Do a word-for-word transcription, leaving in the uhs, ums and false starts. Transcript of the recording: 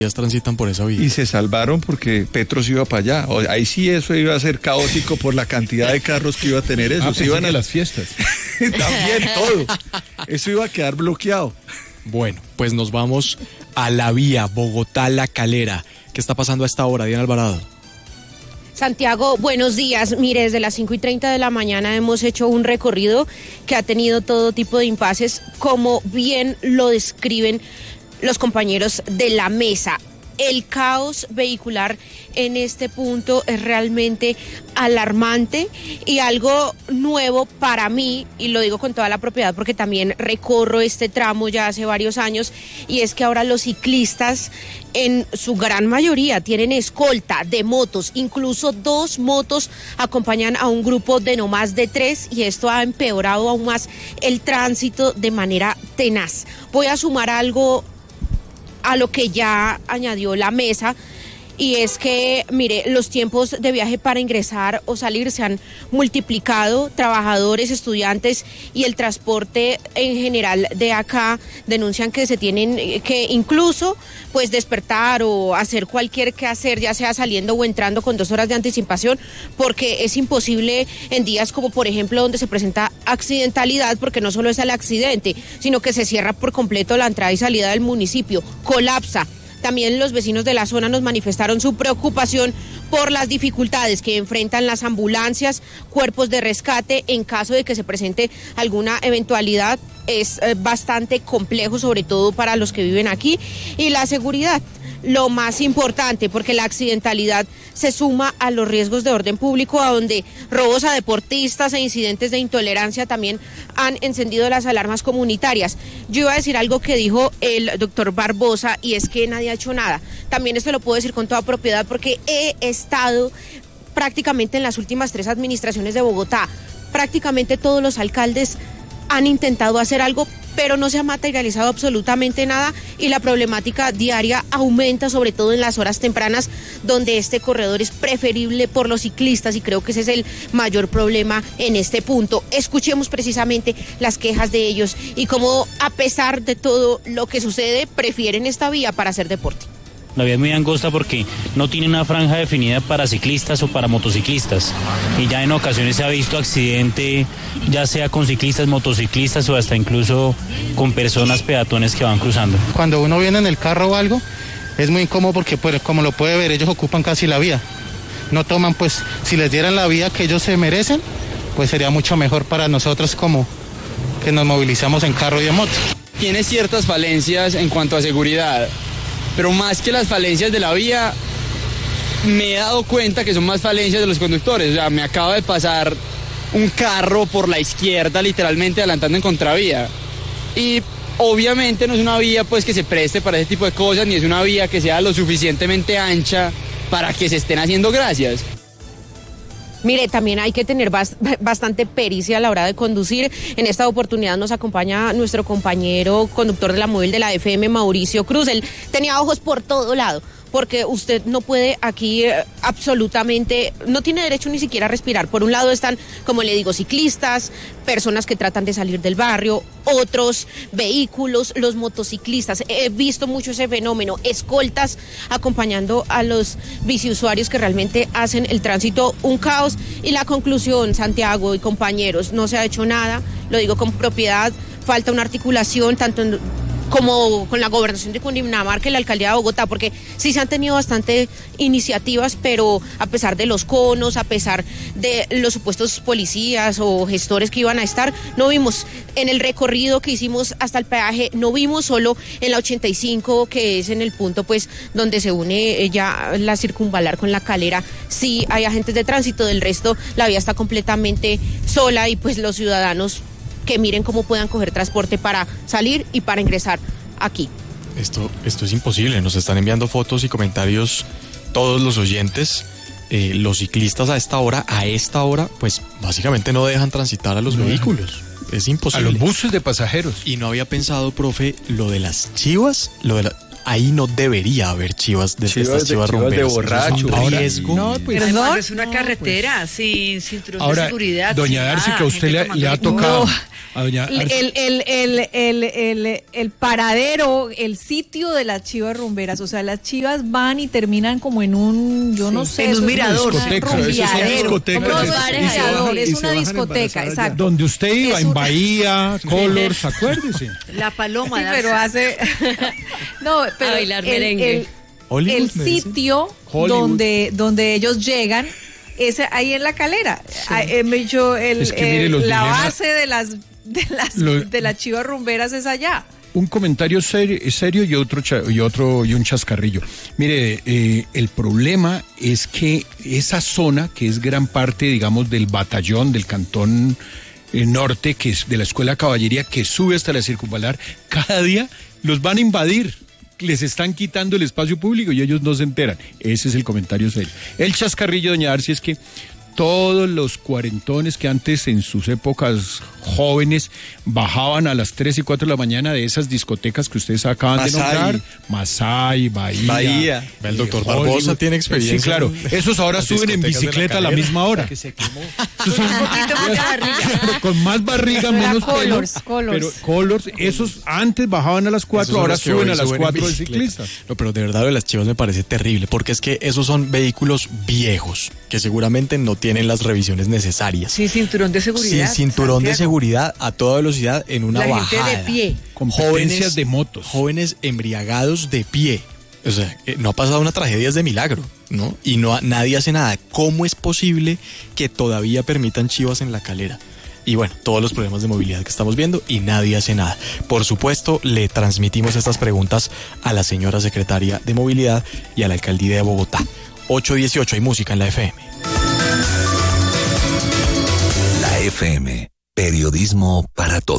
transitan por esa vía. Y se salvaron porque Petro se iba para allá. O, ahí sí eso iba a ser caótico por la cantidad de carros que iba a tener eso. Ah, se iban a las fiestas. También todo. Eso iba a quedar bloqueado. Bueno, pues nos vamos a la vía Bogotá-La Calera. ¿Qué está pasando a esta hora, Diana Alvarado? Santiago, buenos días. Mire, desde las cinco y treinta de la mañana hemos hecho un recorrido que ha tenido todo tipo de impases, como bien lo describen los compañeros de la mesa. El caos vehicular en este punto es realmente alarmante y algo nuevo para mí, y lo digo con toda la propiedad porque también recorro este tramo ya hace varios años, y es que ahora los ciclistas en su gran mayoría tienen escolta de motos, incluso dos motos acompañan a un grupo de no más de tres, y esto ha empeorado aún más el tránsito de manera tenaz. Voy a sumar algo a lo que ya añadió la mesa, y es que, mire, los tiempos de viaje para ingresar o salir se han multiplicado. Trabajadores, estudiantes y el transporte en general de acá denuncian que se tienen que incluso pues despertar o hacer cualquier quehacer, ya sea saliendo o entrando con dos horas de anticipación, porque es imposible en días como por ejemplo donde se presenta accidentalidad, porque no solo es el accidente, sino que se cierra por completo la entrada y salida del municipio, colapsa. También los vecinos de la zona nos manifestaron su preocupación por las dificultades que enfrentan las ambulancias, cuerpos de rescate en caso de que se presente alguna eventualidad. Es eh, bastante complejo, sobre todo para los que viven aquí, y la seguridad, lo más importante, porque la accidentalidad se suma a los riesgos de orden público, a donde robos a deportistas e incidentes de intolerancia también han encendido las alarmas comunitarias. Yo iba a decir algo que dijo el doctor Barbosa, y es que nadie ha hecho nada. También esto lo puedo decir con toda propiedad porque he estado prácticamente en las últimas tres administraciones de Bogotá. Prácticamente todos los alcaldes han intentado hacer algo, pero no se ha materializado absolutamente nada, y la problemática diaria aumenta, sobre todo en las horas tempranas, donde este corredor es preferible por los ciclistas, y creo que ese es el mayor problema en este punto. Escuchemos precisamente las quejas de ellos y cómo, a pesar de todo lo que sucede, prefieren esta vía para hacer deporte. La vía es muy angosta porque no tiene una franja definida para ciclistas o para motociclistas, y ya en ocasiones se ha visto accidente, ya sea con ciclistas, motociclistas o hasta incluso con personas peatones que van cruzando. Cuando uno viene en el carro o algo, es muy incómodo porque, pues, como lo puede ver, ellos ocupan casi la vía. No toman, pues, si les dieran la vía que ellos se merecen, pues sería mucho mejor para nosotros como que nos movilizamos en carro y en moto. Tiene ciertas falencias en cuanto a seguridad, pero más que las falencias de la vía, me he dado cuenta que son más falencias de los conductores. O sea, me acaba de pasar un carro por la izquierda, literalmente adelantando en contravía. Y obviamente no es una vía pues que se preste para ese tipo de cosas, ni es una vía que sea lo suficientemente ancha para que se estén haciendo gracias. Mire, también hay que tener bast- bastante pericia a la hora de conducir. En esta oportunidad nos acompaña nuestro compañero conductor de la móvil de la F M, Mauricio Cruz. Él tenía ojos por todo lado, porque usted no puede aquí eh, absolutamente, no tiene derecho ni siquiera a respirar. Por un lado están, como le digo, ciclistas, personas que tratan de salir del barrio, otros vehículos, los motociclistas. He visto mucho ese fenómeno, escoltas acompañando a los biciusuarios que realmente hacen el tránsito un caos. Y la conclusión, Santiago y compañeros, no se ha hecho nada, lo digo con propiedad, falta una articulación tanto en como con la gobernación de Cundinamarca y la alcaldía de Bogotá, porque sí se han tenido bastante iniciativas, pero a pesar de los conos, a pesar de los supuestos policías o gestores que iban a estar, no vimos en el recorrido que hicimos hasta el peaje, no vimos, solo en la ochenta y cinco, que es en el punto pues donde se une ya la circunvalar con la Calera, sí hay agentes de tránsito. Del resto la vía está completamente sola, y pues los ciudadanos que miren cómo puedan coger transporte para salir y para ingresar aquí. Esto, esto es imposible, nos están enviando fotos y comentarios todos los oyentes. Eh, los ciclistas a esta hora, a esta hora, pues básicamente no dejan transitar a los no vehículos. Es imposible. A los buses de pasajeros. Y no había pensado, profe, lo de las chivas, lo de la... ahí no debería haber chivas de Chivas estas de- chivas chivas de rumberas. borracho. Eso es un Ahora, riesgo. no, pues, Pero además ¿Perdón? es una carretera sin cinturón Ahora, de seguridad. doña sin Darcy, nada, que a usted gente le, tomando le ha licor. tocado. No. A doña El, Darcy. el, el, el, el, el, el paradero, el sitio de las chivas rumberas, o sea, las chivas van y terminan como en un, yo no Sí, sé, en un eso es mirador. una Discoteca, eso son rumbeadero. discotecas, No, no y es se- un y se mirador, bajan- y es se una bajan discoteca, embarazadas. exacto. Donde usted iba, Es en un- Bahía, Colors, acuérdese. La paloma. Sí, Darcy. pero hace... no, pero bailar el, merengue. el, Hollywood, el me dice. sitio Hollywood. donde, donde ellos llegan es ahí en la calera. Ah, eh, me dicho, el, Es que mire, el- los la dilemas- base de las de las Lo- de las chivas rumberas es allá. Un comentario serio, serio y otro cha- y otro y un chascarrillo. Mire, eh, el problema es que esa zona, que es gran parte, digamos, del batallón del cantón eh, norte, que es de la escuela de caballería, que sube hasta la circunvalar, cada día los van a invadir. Les están quitando el espacio público y ellos no se enteran. Ese es el comentario serio. El chascarrillo, doña Darcy, es que todos los cuarentones que antes en sus épocas jóvenes bajaban a las tres y cuatro de la mañana de esas discotecas que ustedes acaban Masai. de nombrar, Masai, Bahía. Bahía. El doctor eh, Barbosa Hollywood. tiene experiencia. Sí, claro. en Esos ahora las suben en discotecas de la bicicleta a la Calera. misma hora. Se quemó. Esos son- Un poquito más de barriga. con más barriga, Eso era menos pelo. Colors, Colors. Pero Colors, esos antes bajaban a las cuatro, Esos son ahora los que suben hoy a las suben en cuatro de bicicleta. ciclistas. No, pero de verdad lo de las chivas me parece terrible, porque es que esos son vehículos viejos, que seguramente no tienen las revisiones necesarias. Sin cinturón de seguridad. Sin cinturón de Santiago. seguridad, a toda velocidad, en una La gente bajada. de pie. Competencias de motos. Jóvenes embriagados de pie. O sea, eh, no ha pasado una tragedia, es de milagro, ¿no? Y no ha- nadie hace nada. ¿Cómo es posible que todavía permitan chivas en la Calera? Y bueno, todos los problemas de movilidad que estamos viendo y nadie hace nada. Por supuesto, le transmitimos estas preguntas a la señora secretaria de Movilidad y a la alcaldía de Bogotá. ocho dieciocho, hay música en la F M. La F M, periodismo para todos.